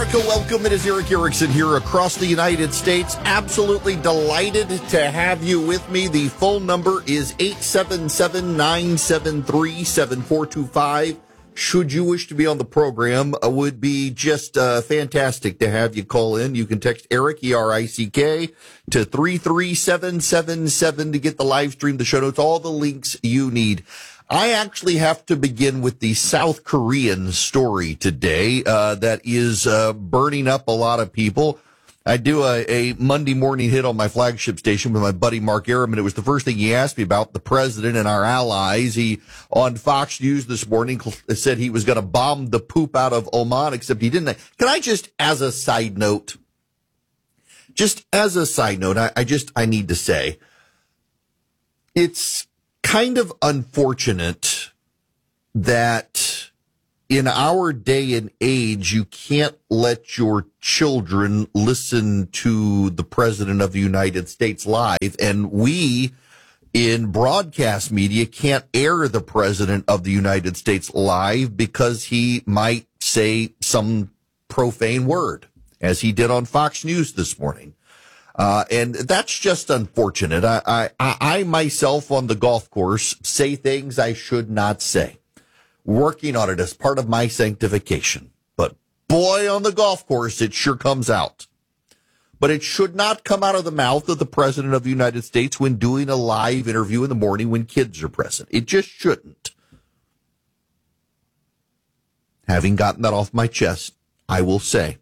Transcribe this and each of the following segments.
America, welcome. It is Erick Erickson here across the United States. Absolutely delighted to have you with me. The phone number is 877-973-7425. Should you wish to be on the program, would be just fantastic to have you call in. You can text Erick, E-R-I-C-K, to 33777 to get the live stream, the show notes, all the links you need. I actually have to begin with the South Korean story today that is burning up a lot of people. I do a Monday morning hit on my flagship station with my buddy Mark Arum, and it was the first thing he asked me about, the president and our allies. He, on Fox News this morning, said he was going to bomb the poop out of Oman, except he didn't. Can I just, as a side note, I need to say, it's kind of unfortunate that in our day and age, you can't let your children listen to the President of the United States live, and we in broadcast media can't air the President of the United States live because he might say some profane word, as he did on Fox News this morning. And that's just unfortunate. I myself on the golf course say things I should not say. Working on it as part of my sanctification. But boy, on the golf course, it sure comes out. But it should not come out of the mouth of the President of the United States when doing a live interview in the morning when kids are present. It just shouldn't. Having gotten that off my chest, I will say,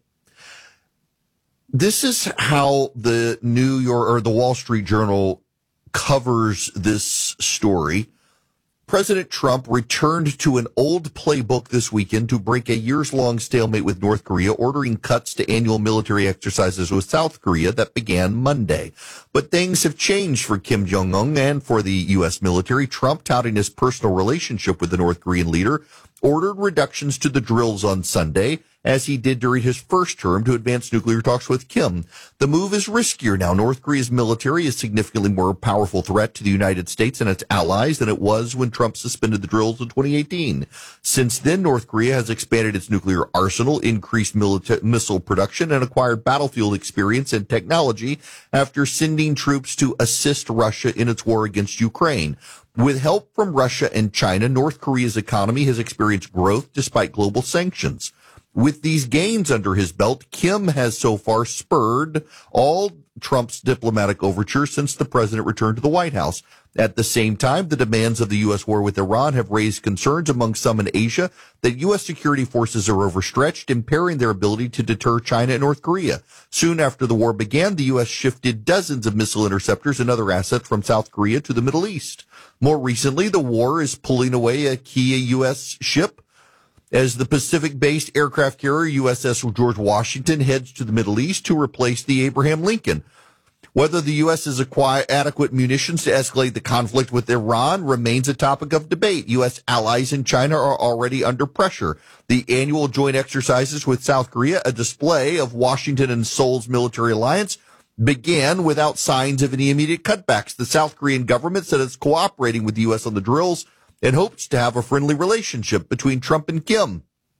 this is how the New York or the Wall Street Journal covers this story. President Trump returned to an old playbook this weekend to break a years-long stalemate with North Korea, ordering cuts to annual military exercises with South Korea that began Monday. But things have changed for Kim Jong-un and for the U.S. military. Trump, touting his personal relationship with the North Korean leader, ordered reductions to the drills on Sunday, as he did during his first term, to advance nuclear talks with Kim. The move is riskier now. North Korea's military is a significantly more powerful threat to the United States and its allies than it was when Trump suspended the drills in 2018. Since then, North Korea has expanded its nuclear arsenal, increased missile production, and acquired battlefield experience and technology after sending troops to assist Russia in its war against Ukraine. With help from Russia and China, North Korea's economy has experienced growth despite global sanctions. With these gains under his belt, Kim has so far spurred all Trump's diplomatic overtures since the president returned to the White House. At the same time, the demands of the U.S. war with Iran have raised concerns among some in Asia that U.S. security forces are overstretched, impairing their ability to deter China and North Korea. Soon after the war began, the U.S. shifted dozens of missile interceptors and other assets from South Korea to the Middle East. More recently, the war is pulling away a key U.S. ship as the Pacific-based aircraft carrier USS George Washington heads to the Middle East to replace the Abraham Lincoln. Whether the U.S. has acquired adequate munitions to escalate the conflict with Iran remains a topic of debate. U.S. allies in China are already under pressure. The annual joint exercises with South Korea, a display of Washington and Seoul's military alliance, began without signs of any immediate cutbacks. The South Korean government said it's cooperating with the U.S. on the drills and hopes to have a friendly relationship between Trump and Kim.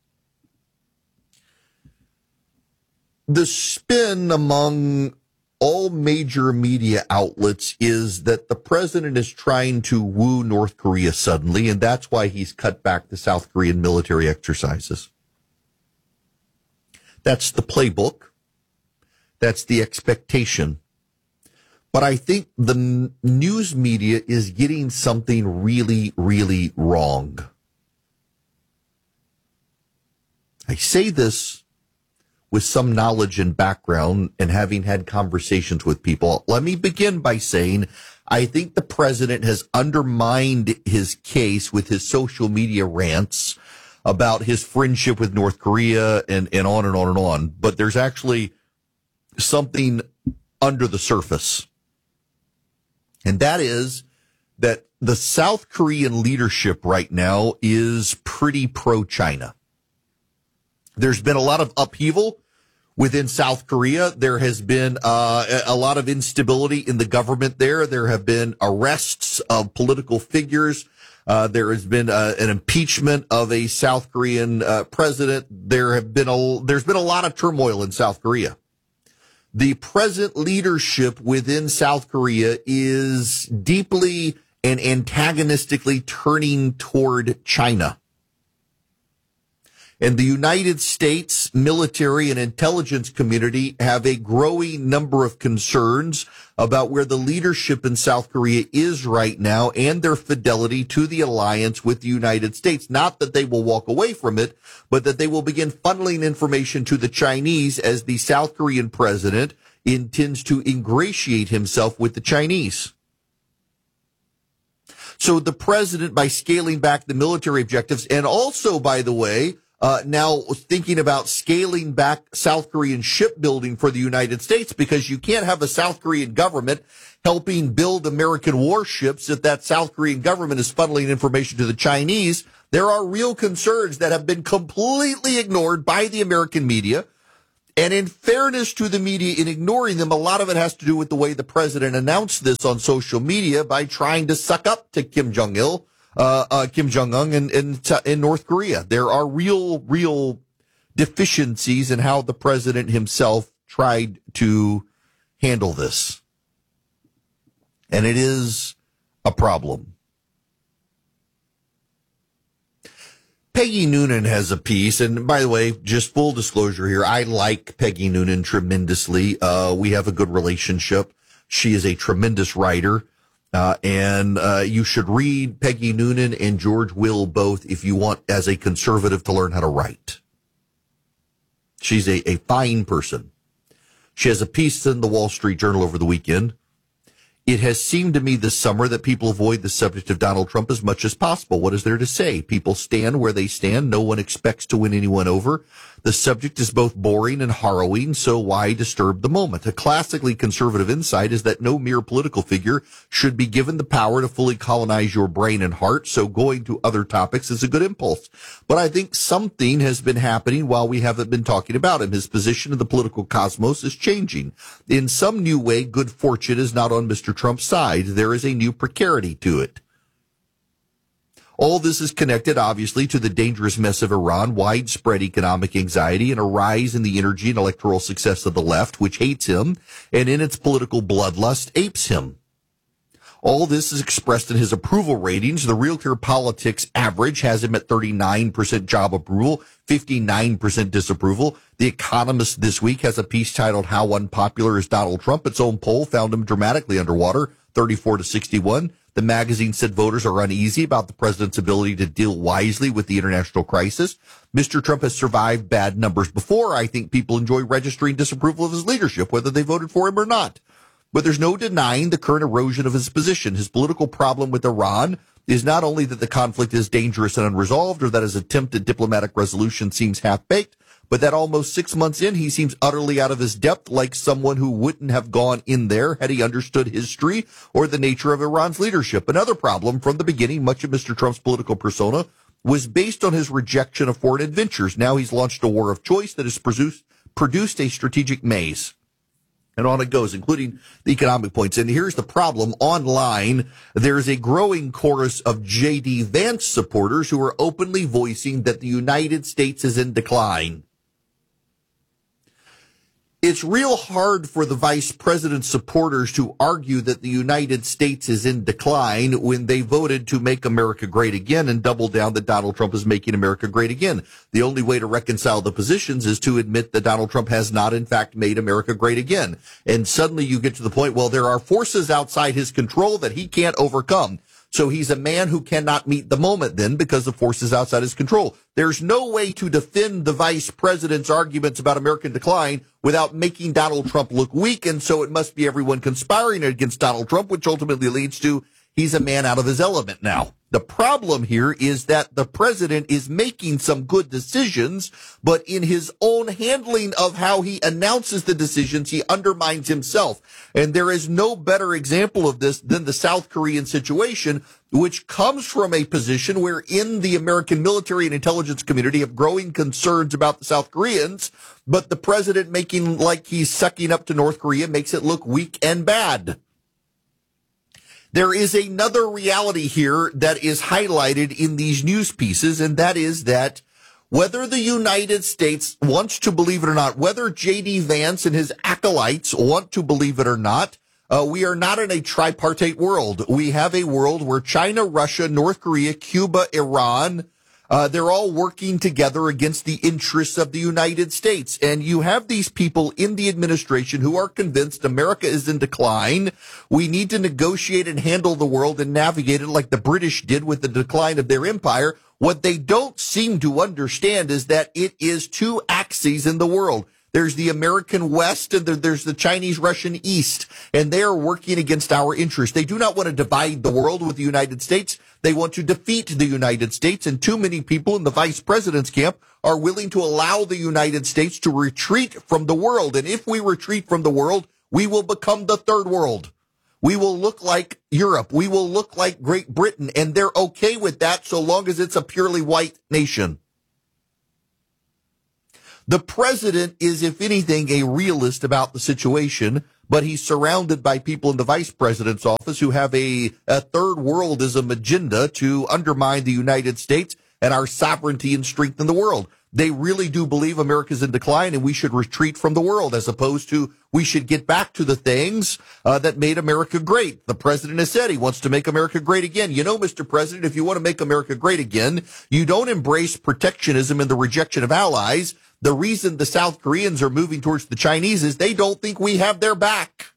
The spin among all major media outlets is that the president is trying to woo North Korea suddenly, and that's why he's cut back the South Korean military exercises. That's the playbook. That's the expectation. But I think the news media is getting something really, really wrong. I say this with some knowledge and background and having had conversations with people. Let me begin by saying I think the president has undermined his case with his social media rants about his friendship with North Korea and on and on and on. But there's actually something under the surface. And that is that the South Korean leadership right now is pretty pro-China. There's been a lot of upheaval within South Korea. There has been a lot of instability in the government there. There have been arrests of political figures. There has been an impeachment of a South Korean president. There's been a lot of turmoil in South Korea. The present leadership within South Korea is deeply and antagonistically turning toward China. And the United States military and intelligence community have a growing number of concerns about where the leadership in South Korea is right now and their fidelity to the alliance with the United States. Not that they will walk away from it, but that they will begin funneling information to the Chinese as the South Korean president intends to ingratiate himself with the Chinese. So the president, by scaling back the military objectives, and also, by the way, now thinking about scaling back South Korean shipbuilding for the United States, because you can't have a South Korean government helping build American warships if that South Korean government is funneling information to the Chinese. There are real concerns that have been completely ignored by the American media. And in fairness to the media in ignoring them, a lot of it has to do with the way the president announced this on social media by trying to suck up to Kim Jong-un in North Korea. There are real deficiencies in how the president himself tried to handle this. And it is a problem. Peggy Noonan has a piece, and by the way, just full disclosure here, I like Peggy Noonan tremendously. We have a good relationship. She is a tremendous writer, and you should read Peggy Noonan and George Will both if you want, as a conservative, to learn how to write. She's a fine person. She has a piece in the Wall Street Journal over the weekend. It has seemed to me this summer that people avoid the subject of Donald Trump as much as possible. What is there to say? People stand where they stand. No one expects to win anyone over. The subject is both boring and harrowing, so why disturb the moment? A classically conservative insight is that no mere political figure should be given the power to fully colonize your brain and heart, so going to other topics is a good impulse. But I think something has been happening while we haven't been talking about him. His position in the political cosmos is changing. In some new way, good fortune is not on Mr. Trump's side. There is a new precarity to it. All this is connected, obviously, to the dangerous mess of Iran, widespread economic anxiety, and a rise in the energy and electoral success of the left, which hates him, and in its political bloodlust, apes him. All this is expressed in his approval ratings. The Real Clear Politics average has him at 39% job approval, 59% disapproval. The Economist this week has a piece titled "How Unpopular is Donald Trump?" Its own poll found him dramatically underwater, 34 to 61. The magazine said voters are uneasy about the president's ability to deal wisely with the international crisis. Mr. Trump has survived bad numbers before. I think people enjoy registering disapproval of his leadership, whether they voted for him or not. But there's no denying the current erosion of his position. His political problem with Iran is not only that the conflict is dangerous and unresolved, or that his attempt at diplomatic resolution seems half-baked, but that almost 6 months in, he seems utterly out of his depth, like someone who wouldn't have gone in there had he understood history or the nature of Iran's leadership. Another problem, from the beginning, much of Mr. Trump's political persona was based on his rejection of foreign adventures. Now he's launched a war of choice that has produced a strategic maze. And on it goes, including the economic points. And here's the problem. Online, there's a growing chorus of J.D. Vance supporters who are openly voicing that the United States is in decline. It's real hard for the vice president's supporters to argue that the United States is in decline when they voted to make America great again and double down that Donald Trump is making America great again. The only way to reconcile the positions is to admit that Donald Trump has not, in fact, made America great again. And suddenly you get to the point, well, there are forces outside his control that he can't overcome. So he's a man who cannot meet the moment then because the forces outside his control. There's no way to defend the vice president's arguments about American decline without making Donald Trump look weak. And so it must be everyone conspiring against Donald Trump, which ultimately leads to he's a man out of his element now. The problem here is that the president is making some good decisions, but in his own handling of how he announces the decisions, he undermines himself. And there is no better example of this than the South Korean situation, which comes from a position where in the American military and intelligence community have growing concerns about the South Koreans, but the president making like he's sucking up to North Korea makes it look weak and bad. there is another reality here that is highlighted in these news pieces, and that is that whether the United States wants to believe it or not, whether J.D. Vance and his acolytes want to believe it or not, we are not in a tripartite world. We have a world where China, Russia, North Korea, Cuba, Iran, they're all working together against the interests of the United States. And you have these people in the administration who are convinced America is in decline. We need to negotiate and handle the world and navigate it like the British did with the decline of their empire. What they don't seem to understand is that it is two axes in the world. There's the American West and there's the Chinese Russian East, and they are working against our interests. They do not want to divide the world with the United States. They want to defeat the United States, and too many people in the vice president's camp are willing to allow the United States to retreat from the world. And if we retreat from the world, we will become the third world. We will look like Europe. We will look like Great Britain, and they're okay with that so long as it's a purely white nation. The president is, if anything, a realist about the situation, but he's surrounded by people in the vice president's office who have a third worldism agenda to undermine the United States and our sovereignty and strength in the world. They really do believe America's in decline and we should retreat from the world, as opposed to we should get back to the things that made America great. The president has said he wants to make America great again. You know, Mr. President, if you want to make America great again, you don't embrace protectionism and the rejection of allies. The reason the South Koreans are moving towards the Chinese is they don't think we have their back.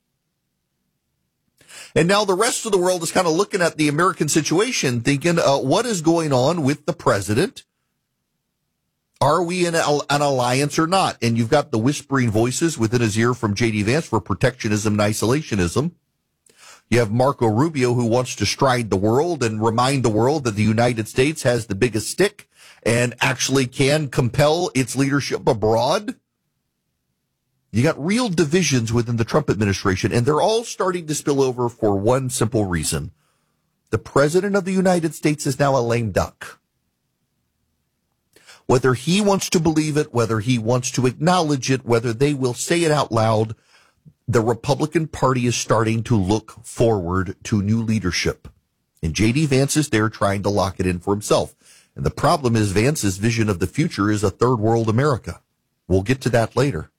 And now the rest of the world is kind of looking at the American situation thinking, what is going on with the president? Are we in an alliance or not? And you've got the whispering voices within his ear from J.D. Vance for protectionism and isolationism. You have Marco Rubio, who wants to stride the world and remind the world that the United States has the biggest stick and actually can compel its leadership abroad. You got real divisions within the Trump administration, and they're all starting to spill over for one simple reason. The president of the United States is now a lame duck. Whether he wants to believe it, whether he wants to acknowledge it, whether they will say it out loud, the Republican Party is starting to look forward to new leadership. And J.D. Vance is there trying to lock it in for himself. And the problem is Vance's vision of the future is a third world America. We'll get to that later.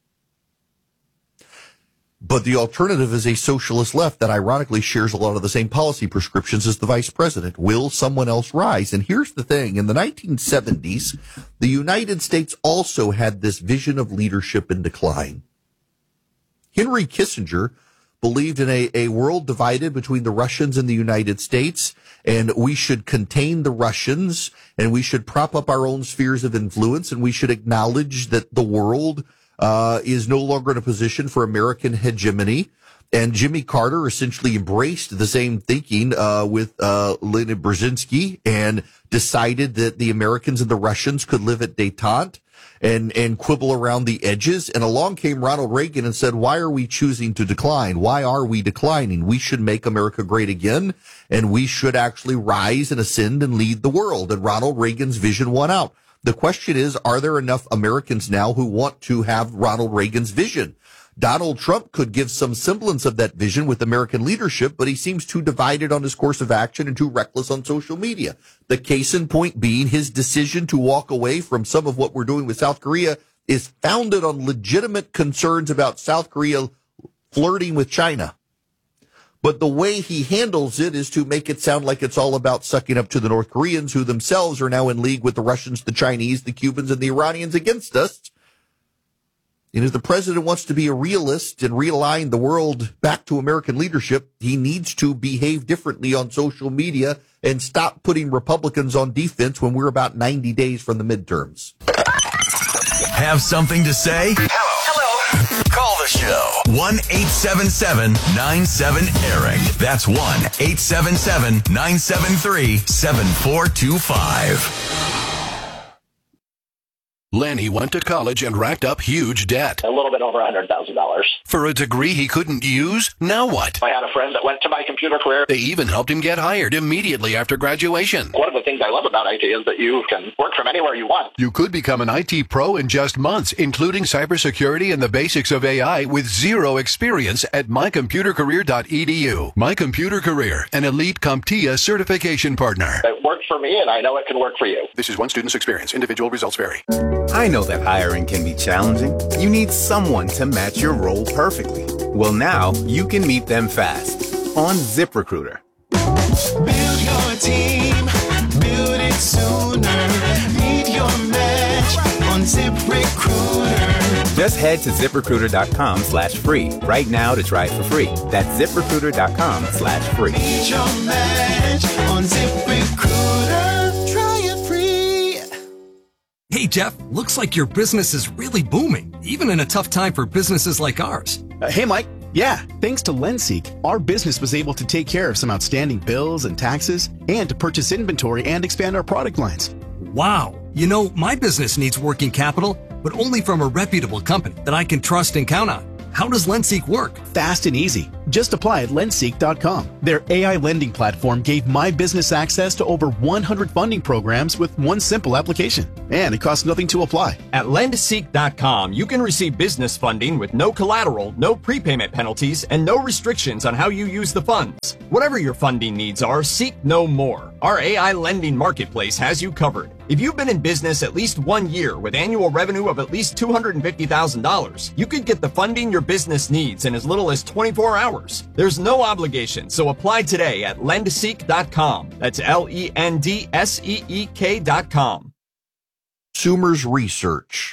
But the alternative is a socialist left that ironically shares a lot of the same policy prescriptions as the vice president. Will someone else rise? And here's the thing. In the 1970s, the United States also had this vision of leadership in decline. Henry Kissinger believed in a world divided between the Russians and the United States, and we should contain the Russians, and we should prop up our own spheres of influence, and we should acknowledge that the world is no longer in a position for American hegemony. And Jimmy Carter essentially embraced the same thinking with Leonid Brzezinski and decided that the Americans and the Russians could live at détente and quibble around the edges. And along came Ronald Reagan and said, why are we choosing to decline? Why are we declining? We should make America great again, and we should actually rise and ascend and lead the world. And Ronald Reagan's vision won out. The question is, are there enough Americans now who want to have Ronald Reagan's vision? Donald Trump could give some semblance of that vision with American leadership, but he seems too divided on his course of action and too reckless on social media. The case in point being his decision to walk away from some of what we're doing with South Korea is founded on legitimate concerns about South Korea flirting with China. But the way he handles it is to make it sound like it's all about sucking up to the North Koreans, who themselves are now in league with the Russians, the Chinese, the Cubans, and the Iranians against us. And if the president wants to be a realist and realign the world back to American leadership, he needs to behave differently on social media and stop putting Republicans on defense when we're about 90 days from the midterms. Have something to say? Hello. Call the show. 1-877-97-ERIC. That's 1-877-973-7425. Lenny went to college and racked up huge debt. A little bit over $100,000. For a degree he couldn't use? Now what? I had a friend that went to My Computer Career. They even helped him get hired immediately after graduation. One of the things I love about IT is that you can work from anywhere you want. You could become an IT pro in just months, including cybersecurity and the basics of AI with zero experience at mycomputercareer.edu. My Computer Career, an elite CompTIA certification partner. It worked for me, and I know it can work for you. This is one student's experience. Individual results vary. I know that hiring can be challenging. You need someone to match your role perfectly. Well, now you can meet them fast on ZipRecruiter. Build your team, build it sooner. Meet your match on ZipRecruiter. Just head to ZipRecruiter.com/free right now to try it for free. That's ZipRecruiter.com/free. Meet your match on ZipRecruiter. Try it free. Hey, Jeff, looks like your business is really booming, even in a tough time for businesses like ours. Hey, Mike. Yeah, thanks to LendSeek, our business was able to take care of some outstanding bills and taxes and to purchase inventory and expand our product lines. Wow. You know, my business needs working capital, but only from a reputable company that I can trust and count on. How does LendSeek work? Fast and easy. Just apply at lendseek.com. Their AI lending platform gave my business access to over 100 funding programs with one simple application. And it costs nothing to apply. At lendseek.com, you can receive business funding with no collateral, no prepayment penalties, and no restrictions on how you use the funds. Whatever your funding needs are, seek no more. Our AI lending marketplace has you covered. If you've been in business at least 1 year with annual revenue of at least $250,000, you could get the funding your business needs in as little as 24 hours. There's no obligation, so apply today at lendseek.com. That's LENDSEEK.com. Consumers Research.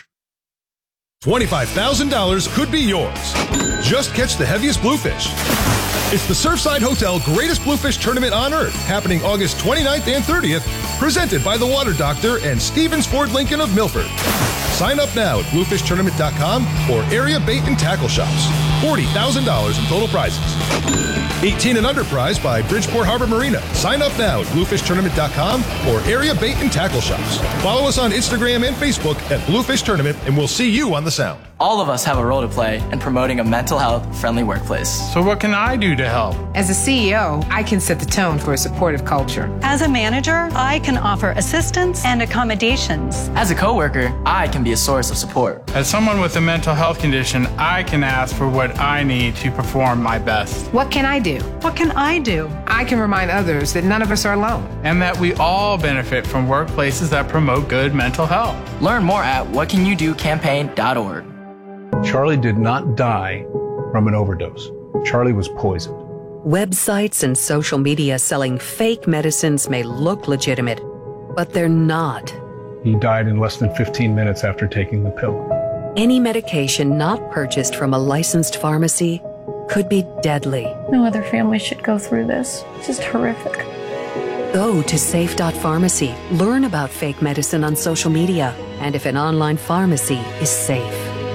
$25,000 could be yours. Just catch the heaviest bluefish. It's the Surfside Hotel Greatest Bluefish Tournament on Earth, happening August 29th and 30th, presented by The Water Doctor and Stevens Ford Lincoln of Milford. Sign up now at bluefishtournament.com or area bait and tackle shops. $40,000 in total prizes. 18 and under prize by Bridgeport Harbor Marina. Sign up now at bluefishtournament.com or area bait and tackle shops. Follow us on Instagram and Facebook at Bluefish Tournament, and we'll see you on the sound. All of us have a role to play in promoting a mental health friendly workplace. So what can I do to help? As a CEO, I can set the tone for a supportive culture. As a manager, I can offer assistance and accommodations. As a coworker, I can be a source of support. As someone with a mental health condition, I can ask for what I need to perform my best. What can I do? What can I do? I can remind others that none of us are alone. And that we all benefit from workplaces that promote good mental health. Learn more at whatcanyoudocampaign.org. Charlie did not die from an overdose. Charlie was poisoned. Websites and social media selling fake medicines may look legitimate, but they're not. He died in less than 15 minutes after taking the pill. Any medication not purchased from a licensed pharmacy could be deadly. No other family should go through this. It's just horrific. Go to safe.pharmacy. Learn about fake medicine on social media and if an online pharmacy is safe.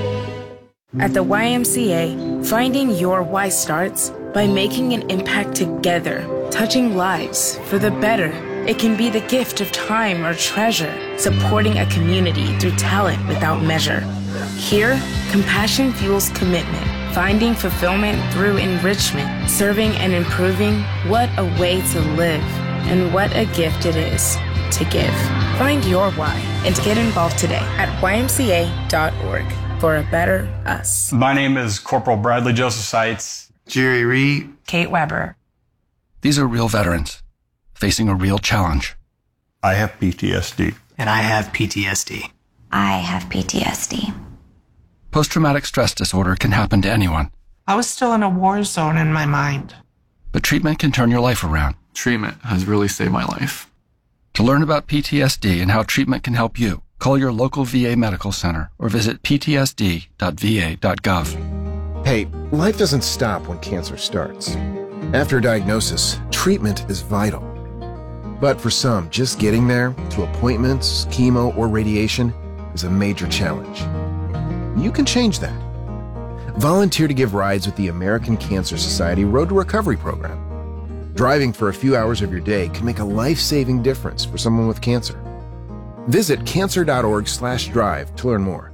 At the YMCA, finding your why starts by making an impact together, touching lives for the better. It can be the gift of time or treasure, supporting a community through talent without measure. Here, compassion fuels commitment, finding fulfillment through enrichment, serving and improving. What a way to live, and what a gift it is to give. Find your why and get involved today at ymca.org. for a better us. My name is Corporal Bradley Joseph Seitz. Jerry Reed. Kate Weber. These are real veterans facing a real challenge. I have PTSD. And I have PTSD. I have PTSD. Post-traumatic stress disorder can happen to anyone. I was still in a war zone in my mind. But treatment can turn your life around. Treatment has really saved my life. To learn about PTSD and how treatment can help you, call your local VA medical center or visit ptsd.va.gov. Hey, life doesn't stop when cancer starts. After a diagnosis, treatment is vital. But for some, just getting there, to appointments, chemo, or radiation, is a major challenge. You can change that. Volunteer to give rides with the American Cancer Society Road to Recovery program. Driving for a few hours of your day can make a life-saving difference for someone with cancer. Visit cancer.org/drive to learn more.